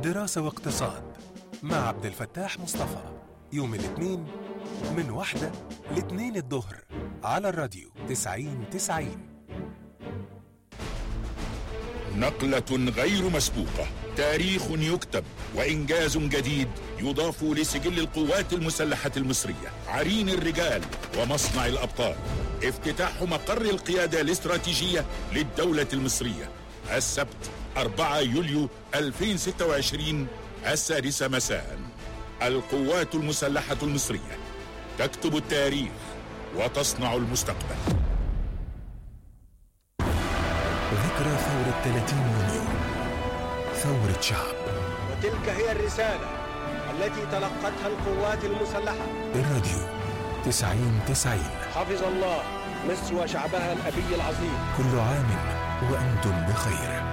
دراسة واقتصاد مع عبد الفتاح مصطفى، يوم الاثنين من 1 ل2 الظهر على الراديو 90-90. نقلة غير مسبوقة، تاريخ يكتب وإنجاز جديد يضاف لسجل القوات المسلحة المصرية. عرين الرجال ومصنع الأبطال، افتتاح مقر القيادة الاستراتيجية للدولة المصرية السبت 4 يوليو 2026 السادسة مساء. القوات المسلحة المصرية تكتب التاريخ وتصنع المستقبل. ذكرى ثورة 30 يونيو، ثورة شعب. وتلك هي الرسالة التي تلقتها القوات المسلحة. الراديو 90-90. حفظ الله مصر وشعبها الأبي العظيم. كل عام وأنتم بخير.